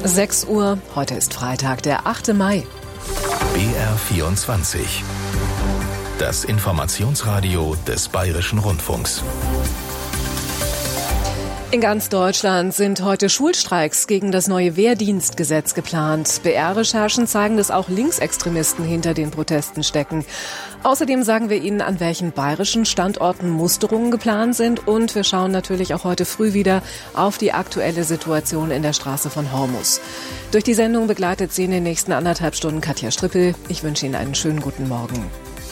6 Uhr, heute ist Freitag, der 8. Mai. BR24. Das Informationsradio des Bayerischen Rundfunks. In ganz Deutschland sind heute Schulstreiks gegen das neue Wehrdienstgesetz geplant. BR-Recherchen zeigen, dass auch Linksextremisten hinter den Protesten stecken. Außerdem sagen wir Ihnen, an welchen bayerischen Standorten Musterungen geplant sind. Und wir schauen natürlich auch heute früh wieder auf die aktuelle Situation in der Straße von Hormus. Durch die Sendung begleitet Sie in den nächsten 1,5 Stunden Katja Strippel. Ich wünsche Ihnen einen schönen guten Morgen.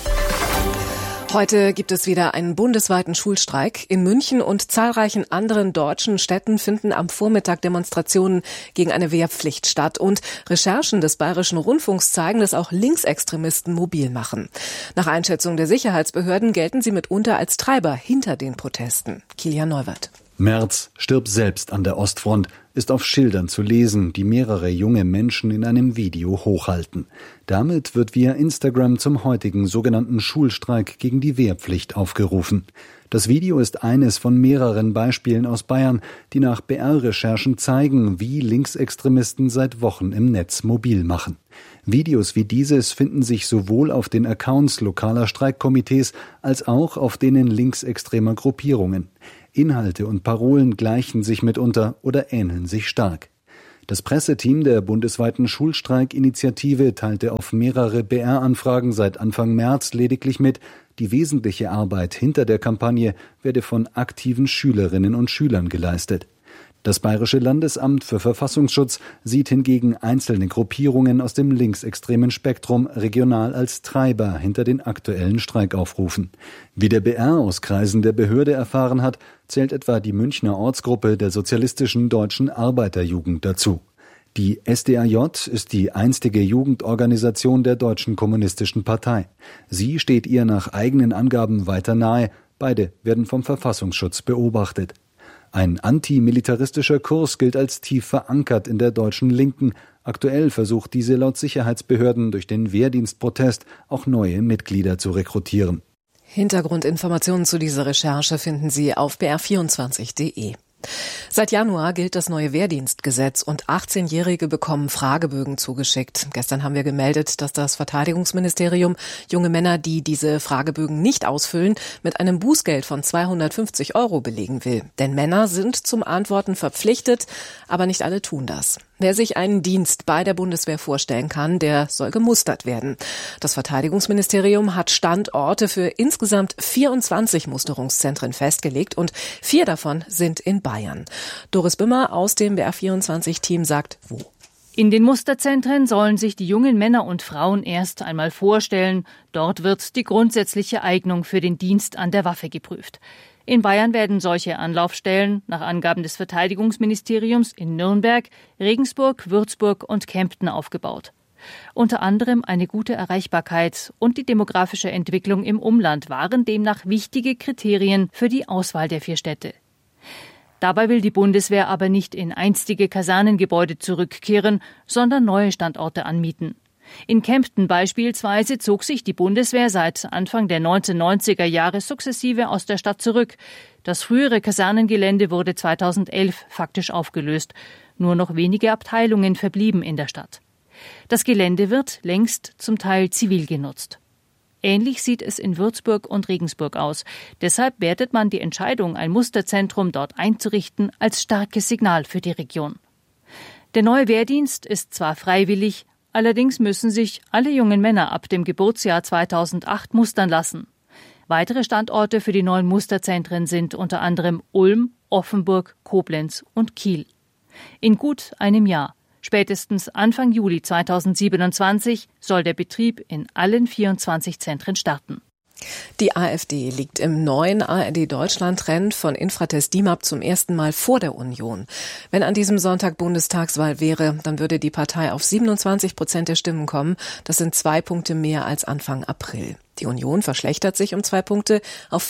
Heute gibt es wieder einen bundesweiten Schulstreik. In München und zahlreichen anderen deutschen Städten finden am Vormittag Demonstrationen gegen eine Wehrpflicht statt. Und Recherchen des Bayerischen Rundfunks zeigen, dass auch Linksextremisten mobil machen. Nach Einschätzung der Sicherheitsbehörden gelten sie mitunter als Treiber hinter den Protesten. Kilian Neuwirth. Merz stirbt selbst an der Ostfront, ist auf Schildern zu lesen, die mehrere junge Menschen in einem Video hochhalten. Damit wird via Instagram zum heutigen sogenannten Schulstreik gegen die Wehrpflicht aufgerufen. Das Video ist eines von mehreren Beispielen aus Bayern, die nach BR-Recherchen zeigen, wie Linksextremisten seit Wochen im Netz mobil machen. Videos wie dieses finden sich sowohl auf den Accounts lokaler Streikkomitees als auch auf denen linksextremer Gruppierungen. Inhalte und Parolen gleichen sich mitunter oder ähneln sich stark. Das Presseteam der bundesweiten Schulstreikinitiative teilte auf mehrere BR-Anfragen seit Anfang März lediglich mit, die wesentliche Arbeit hinter der Kampagne werde von aktiven Schülerinnen und Schülern geleistet. Das Bayerische Landesamt für Verfassungsschutz sieht hingegen einzelne Gruppierungen aus dem linksextremen Spektrum regional als Treiber hinter den aktuellen Streikaufrufen. Wie der BR aus Kreisen der Behörde erfahren hat, zählt etwa die Münchner Ortsgruppe der Sozialistischen Deutschen Arbeiterjugend dazu. Die SDAJ ist die einstige Jugendorganisation der Deutschen Kommunistischen Partei. Sie steht ihr nach eigenen Angaben weiter nahe. Beide werden vom Verfassungsschutz beobachtet. Ein antimilitaristischer Kurs gilt als tief verankert in der deutschen Linken. Aktuell versucht diese laut Sicherheitsbehörden durch den Wehrdienstprotest auch neue Mitglieder zu rekrutieren. Hintergrundinformationen zu dieser Recherche finden Sie auf br24.de. Seit Januar gilt das neue Wehrdienstgesetz und 18-Jährige bekommen Fragebögen zugeschickt. Gestern haben wir gemeldet, dass das Verteidigungsministerium junge Männer, die diese Fragebögen nicht ausfüllen, mit einem Bußgeld von 250 € belegen will. Denn Männer sind zum Antworten verpflichtet, aber nicht alle tun das. Wer sich einen Dienst bei der Bundeswehr vorstellen kann, der soll gemustert werden. Das Verteidigungsministerium hat Standorte für insgesamt 24 Musterungszentren festgelegt und 4 davon sind in Bayern. Doris Bimmer aus dem BR24-Team sagt, wo. In den Musterzentren sollen sich die jungen Männer und Frauen erst einmal vorstellen. Dort wird die grundsätzliche Eignung für den Dienst an der Waffe geprüft. In Bayern werden solche Anlaufstellen nach Angaben des Verteidigungsministeriums in Nürnberg, Regensburg, Würzburg und Kempten aufgebaut. Unter anderem eine gute Erreichbarkeit und die demografische Entwicklung im Umland waren demnach wichtige Kriterien für die Auswahl der 4 Städte. Dabei will die Bundeswehr aber nicht in einstige Kasernengebäude zurückkehren, sondern neue Standorte anmieten. In Kempten beispielsweise zog sich die Bundeswehr seit Anfang der 1990er Jahre sukzessive aus der Stadt zurück. Das frühere Kasernengelände wurde 2011 faktisch aufgelöst. Nur noch wenige Abteilungen verblieben in der Stadt. Das Gelände wird längst zum Teil zivil genutzt. Ähnlich sieht es in Würzburg und Regensburg aus. Deshalb wertet man die Entscheidung, ein Musterzentrum dort einzurichten, als starkes Signal für die Region. Der neue Wehrdienst ist zwar freiwillig, allerdings müssen sich alle jungen Männer ab dem Geburtsjahr 2008 mustern lassen. Weitere Standorte für die neuen Musterzentren sind unter anderem Ulm, Offenburg, Koblenz und Kiel. In gut einem Jahr, spätestens Anfang Juli 2027, soll der Betrieb in allen 24 Zentren starten. Die AfD liegt im neuen ARD-Deutschland-Trend von Infratest DIMAP zum ersten Mal vor der Union. Wenn an diesem Sonntag Bundestagswahl wäre, dann würde die Partei auf 27% der Stimmen kommen. Das sind 2 Punkte mehr als Anfang April. Die Union verschlechtert sich um 2 Punkte auf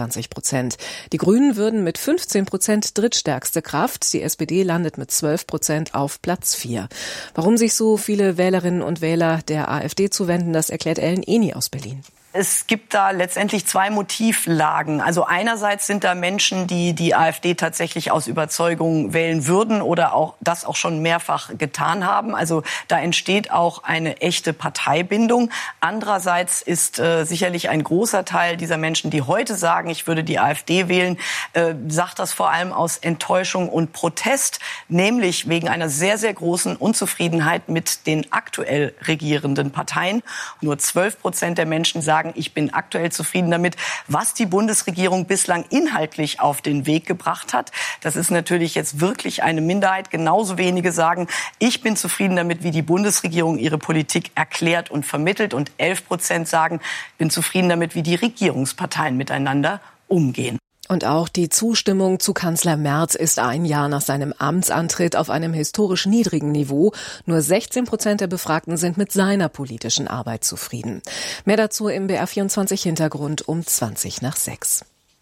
24%. Die Grünen würden mit 15% drittstärkste Kraft. Die SPD landet mit 12% auf Platz 4. Warum sich so viele Wählerinnen und Wähler der AfD zuwenden, das erklärt Ellen Eni aus Berlin. Es gibt da letztendlich 2 Motivlagen. Also einerseits sind da Menschen, die die AfD tatsächlich aus Überzeugung wählen würden oder auch das auch schon mehrfach getan haben. Also da entsteht auch eine echte Parteibindung. Andererseits ist sicherlich ein großer Teil dieser Menschen, die heute sagen, ich würde die AfD wählen, sagt das vor allem aus Enttäuschung und Protest, nämlich wegen einer sehr, sehr großen Unzufriedenheit mit den aktuell regierenden Parteien. Nur 12% der Menschen sagen, ich bin aktuell zufrieden damit, was die Bundesregierung bislang inhaltlich auf den Weg gebracht hat. Das ist natürlich jetzt wirklich eine Minderheit. Genauso wenige sagen, ich bin zufrieden damit, wie die Bundesregierung ihre Politik erklärt und vermittelt. Und 11% sagen, ich bin zufrieden damit, wie die Regierungsparteien miteinander umgehen. Und auch die Zustimmung zu Kanzler Merz ist ein Jahr nach seinem Amtsantritt auf einem historisch niedrigen Niveau. Nur 16% der Befragten sind mit seiner politischen Arbeit zufrieden. Mehr dazu im BR24 Hintergrund um 5:20.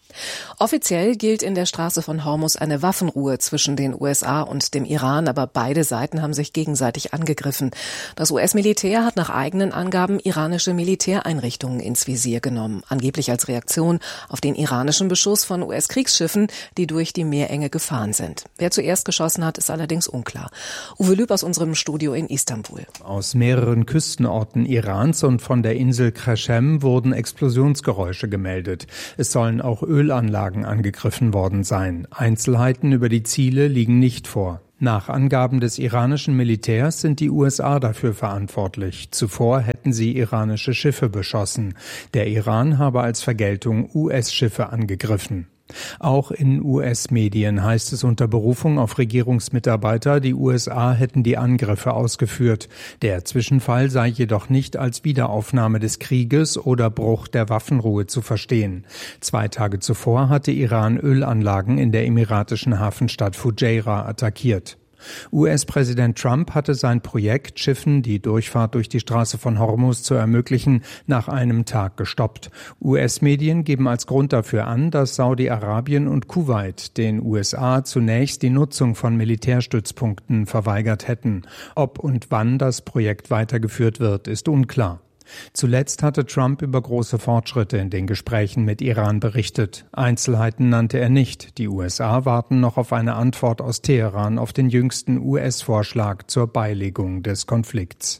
Offiziell gilt in der Straße von Hormuz eine Waffenruhe zwischen den USA und dem Iran, aber beide Seiten haben sich gegenseitig angegriffen. Das US-Militär hat nach eigenen Angaben iranische Militäreinrichtungen ins Visier genommen, angeblich als Reaktion auf den iranischen Beschuss von US-Kriegsschiffen, die durch die Meerenge gefahren sind. Wer zuerst geschossen hat, ist allerdings unklar. Uwe Lüb aus unserem Studio in Istanbul. Aus mehreren Küstenorten Irans und von der Insel Qashem wurden Explosionsgeräusche gemeldet. Es sollen auch Ölanlagen angegriffen worden sein. Einzelheiten über die Ziele liegen nicht vor. Nach Angaben des iranischen Militärs sind die USA dafür verantwortlich. Zuvor hätten sie iranische Schiffe beschossen. Der Iran habe als Vergeltung US-Schiffe angegriffen. Auch in US-Medien heißt es unter Berufung auf Regierungsmitarbeiter, die USA hätten die Angriffe ausgeführt. Der Zwischenfall sei jedoch nicht als Wiederaufnahme des Krieges oder Bruch der Waffenruhe zu verstehen. 2 Tage zuvor hatte Iran Ölanlagen in der emiratischen Hafenstadt Fujairah attackiert. US-Präsident Trump hatte sein Projekt, Schiffen die Durchfahrt durch die Straße von Hormuz zu ermöglichen, nach einem Tag gestoppt. US-Medien geben als Grund dafür an, dass Saudi-Arabien und Kuwait den USA zunächst die Nutzung von Militärstützpunkten verweigert hätten. Ob und wann das Projekt weitergeführt wird, ist unklar. Zuletzt hatte Trump über große Fortschritte in den Gesprächen mit Iran berichtet. Einzelheiten nannte er nicht. Die USA warten noch auf eine Antwort aus Teheran auf den jüngsten US-Vorschlag zur Beilegung des Konflikts.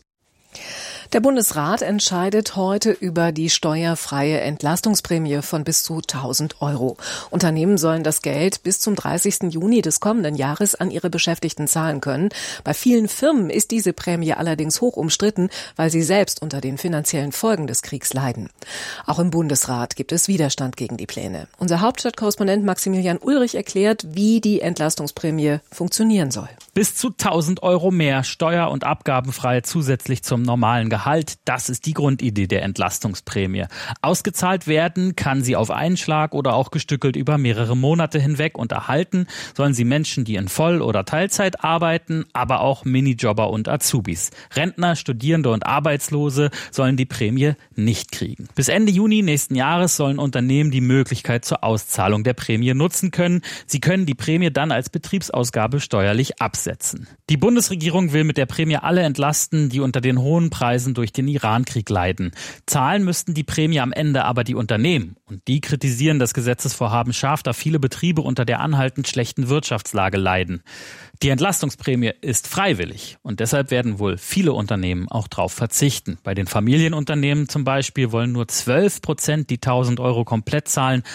Der Bundesrat entscheidet heute über die steuerfreie Entlastungsprämie von bis zu 1.000 €. Unternehmen sollen das Geld bis zum 30. Juni des kommenden Jahres an ihre Beschäftigten zahlen können. Bei vielen Firmen ist diese Prämie allerdings hoch umstritten, weil sie selbst unter den finanziellen Folgen des Kriegs leiden. Auch im Bundesrat gibt es Widerstand gegen die Pläne. Unser Hauptstadtkorrespondent Maximilian Ulrich erklärt, wie die Entlastungsprämie funktionieren soll. Bis zu 1.000 € mehr steuer- und abgabenfrei zusätzlich zum normalen Gehalt. Das ist die Grundidee der Entlastungsprämie. Ausgezahlt werden kann sie auf einen Schlag oder auch gestückelt über mehrere Monate hinweg und erhalten sollen sie Menschen, die in Voll- oder Teilzeit arbeiten, aber auch Minijobber und Azubis. Rentner, Studierende und Arbeitslose sollen die Prämie nicht kriegen. Bis Ende Juni nächsten Jahres sollen Unternehmen die Möglichkeit zur Auszahlung der Prämie nutzen können. Sie können die Prämie dann als Betriebsausgabe steuerlich absetzen. Die Bundesregierung will mit der Prämie alle entlasten, die unter den hohen Preisen durch den Iran-Krieg leiden. Zahlen müssten die Prämie am Ende aber die Unternehmen. Und die kritisieren das Gesetzesvorhaben scharf, da viele Betriebe unter der anhaltend schlechten Wirtschaftslage leiden. Die Entlastungsprämie ist freiwillig und deshalb werden wohl viele Unternehmen auch darauf verzichten. Bei den Familienunternehmen zum Beispiel wollen nur 12% die 1.000 € komplett zahlen,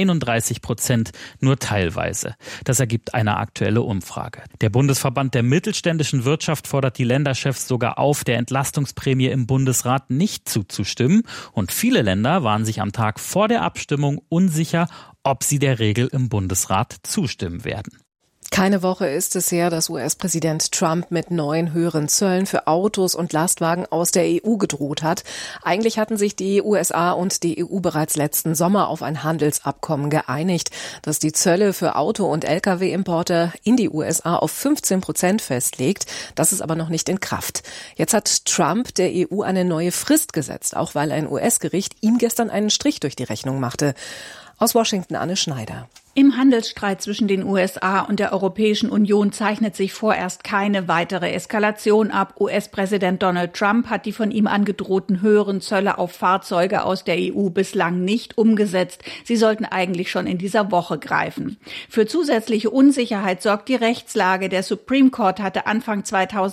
31% nur teilweise. Das ergibt eine aktuelle Umfrage. Der Bundesverband der mittelständischen Wirtschaft fordert die Länderchefs sogar auf, der Entlastungsprämie im Bundesrat nicht zuzustimmen. Und viele Länder waren sich am Tag vor der Abstimmung unsicher, ob sie der Regel im Bundesrat zustimmen werden. Keine Woche ist es her, dass US-Präsident Trump mit neuen höheren Zöllen für Autos und Lastwagen aus der EU gedroht hat. Eigentlich hatten sich die USA und die EU bereits letzten Sommer auf ein Handelsabkommen geeinigt, das die Zölle für Auto- und Lkw-Importe in die USA auf 15% festlegt. Das ist aber noch nicht in Kraft. Jetzt hat Trump der EU eine neue Frist gesetzt, auch weil ein US-Gericht ihm gestern einen Strich durch die Rechnung machte. Aus Washington Anne Schneider. Im Handelsstreit zwischen den USA und der Europäischen Union zeichnet sich vorerst keine weitere Eskalation ab. US-Präsident Donald Trump hat die von ihm angedrohten höheren Zölle auf Fahrzeuge aus der EU bislang nicht umgesetzt. Sie sollten eigentlich schon in dieser Woche greifen. Für zusätzliche Unsicherheit sorgt die Rechtslage. Der Supreme Court hatte Anfang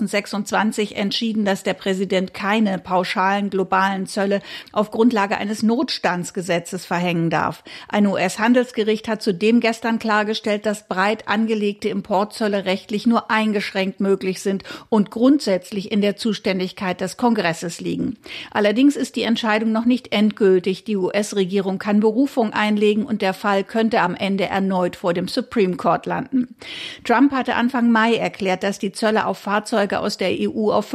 2026 entschieden, dass der Präsident keine pauschalen globalen Zölle auf Grundlage eines Notstandsgesetzes verhängen darf. Ein US-Handelsgericht hat zudem gestern klargestellt, dass breit angelegte Importzölle rechtlich nur eingeschränkt möglich sind und grundsätzlich in der Zuständigkeit des Kongresses liegen. Allerdings ist die Entscheidung noch nicht endgültig. Die US-Regierung kann Berufung einlegen und der Fall könnte am Ende erneut vor dem Supreme Court landen. Trump hatte Anfang Mai erklärt, dass die Zölle auf Fahrzeuge aus der EU auf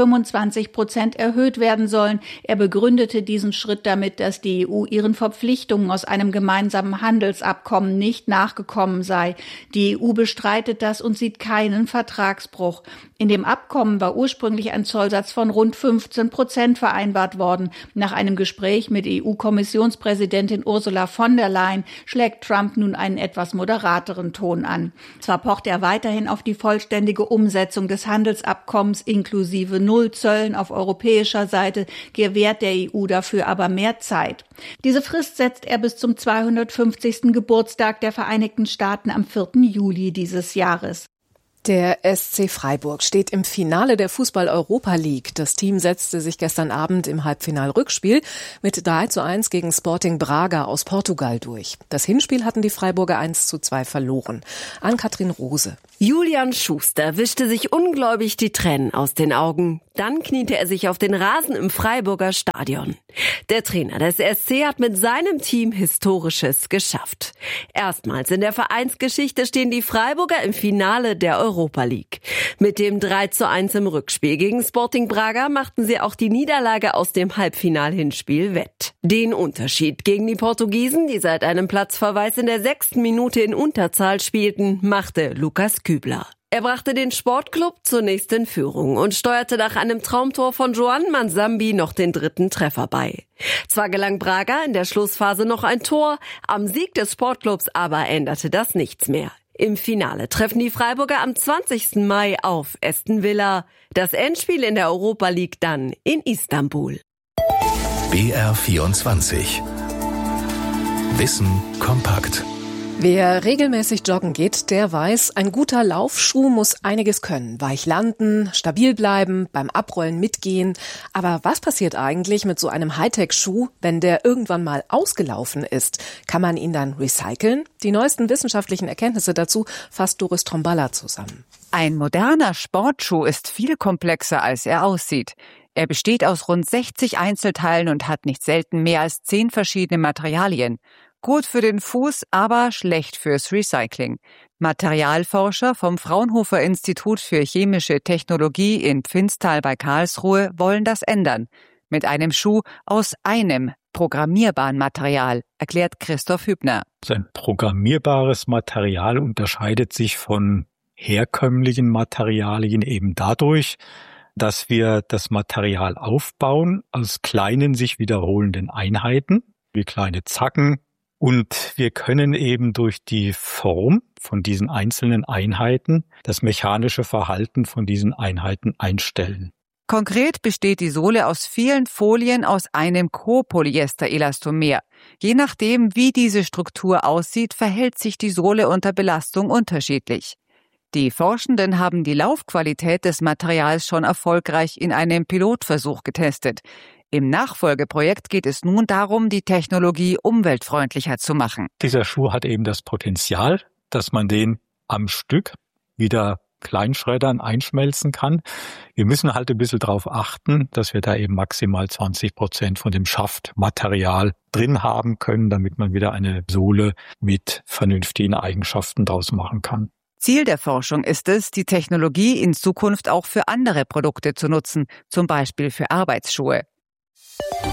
25% erhöht werden sollen. Er begründete diesen Schritt damit, dass die EU ihren Verpflichtungen aus einem gemeinsamen Handelsabkommen nicht nachgekommen sei. Die EU bestreitet das und sieht keinen Vertragsbruch. In dem Abkommen war ursprünglich ein Zollsatz von rund 15% vereinbart worden. Nach einem Gespräch mit EU-Kommissionspräsidentin Ursula von der Leyen schlägt Trump nun einen etwas moderateren Ton an. Zwar pocht er weiterhin auf die vollständige Umsetzung des Handelsabkommens inklusive Nullzöllen auf europäischer Seite, gewährt der EU dafür aber mehr Zeit. Diese Frist setzt er bis zum 250. Geburtstag der Vereinigten Staaten am 4. Juli dieses Jahres. Der SC Freiburg steht im Finale der Fußball-Europa League. Das Team setzte sich gestern Abend im Halbfinal-Rückspiel mit 3:1 gegen Sporting Braga aus Portugal durch. Das Hinspiel hatten die Freiburger 1:2 verloren. Ann-Kathrin Rose. Julian Schuster wischte sich ungläubig die Tränen aus den Augen. Dann kniete er sich auf den Rasen im Freiburger Stadion. Der Trainer des SC hat mit seinem Team Historisches geschafft. Erstmals in der Vereinsgeschichte stehen die Freiburger im Finale der Europa League. Mit dem 3:1 im Rückspiel gegen Sporting Braga machten sie auch die Niederlage aus dem Halbfinal-Hinspiel wett. Den Unterschied gegen die Portugiesen, die seit einem Platzverweis in der 6. Minute in Unterzahl spielten, machte Lukas Kübler. Er brachte den Sportclub zunächst in Führung und steuerte nach einem Traumtor von Joan Mansambi noch den 3. Treffer bei. Zwar gelang Braga in der Schlussphase noch ein Tor, am Sieg des Sportclubs aber änderte das nichts mehr. Im Finale treffen die Freiburger am 20. Mai auf Aston Villa. Das Endspiel in der Europa League dann in Istanbul. BR24 Wissen kompakt. Wer regelmäßig joggen geht, der weiß, ein guter Laufschuh muss einiges können. Weich landen, stabil bleiben, beim Abrollen mitgehen. Aber was passiert eigentlich mit so einem Hightech-Schuh, wenn der irgendwann mal ausgelaufen ist? Kann man ihn dann recyceln? Die neuesten wissenschaftlichen Erkenntnisse dazu fasst Doris Tromballa zusammen. Ein moderner Sportschuh ist viel komplexer, als er aussieht. Er besteht aus rund 60 Einzelteilen und hat nicht selten mehr als 10 verschiedene Materialien. Gut für den Fuß, aber schlecht fürs Recycling. Materialforscher vom Fraunhofer Institut für chemische Technologie in Pfinztal bei Karlsruhe wollen das ändern. Mit einem Schuh aus einem programmierbaren Material, erklärt Christoph Hübner. Ein programmierbares Material unterscheidet sich von herkömmlichen Materialien eben dadurch, dass wir das Material aufbauen aus kleinen, sich wiederholenden Einheiten, wie kleine Zacken. Und wir können eben durch die Form von diesen einzelnen Einheiten das mechanische Verhalten von diesen Einheiten einstellen. Konkret besteht die Sohle aus vielen Folien aus einem Copolyester-Elastomer. Je nachdem, wie diese Struktur aussieht, verhält sich die Sohle unter Belastung unterschiedlich. Die Forschenden haben die Laufqualität des Materials schon erfolgreich in einem Pilotversuch getestet. Im Nachfolgeprojekt geht es nun darum, die Technologie umweltfreundlicher zu machen. Dieser Schuh hat eben das Potenzial, dass man den am Stück wieder kleinschreddern, einschmelzen kann. Wir müssen halt ein bisschen darauf achten, dass wir da eben maximal 20% von dem Schaftmaterial drin haben können, damit man wieder eine Sohle mit vernünftigen Eigenschaften draus machen kann. Ziel der Forschung ist es, die Technologie in Zukunft auch für andere Produkte zu nutzen, zum Beispiel für Arbeitsschuhe.